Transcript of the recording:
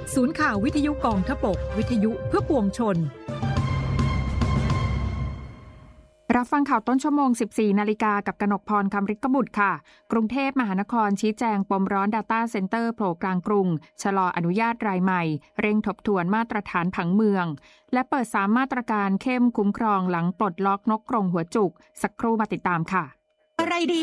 ศูนย์ข่าววิทยุกองทพบกวิทยุเพื่อปวงชนรับฟังข่าวต้นชั่วโมง 14 นาฬิกากับกนกพร คำฤทธิ์กบุตรค่ะกรุงเทพมหานครชี้แจงปมร้อน Data Center โผล่กลางกรุงชะลออนุญาตรายใหม่เร่งทบทวนมาตรฐานผังเมืองและเปิด3มาตรการเข้มคุ้มครองหลังปลดล็อกนกกรงหัวจุกสักครู่มาติดตามค่ะอะไรดี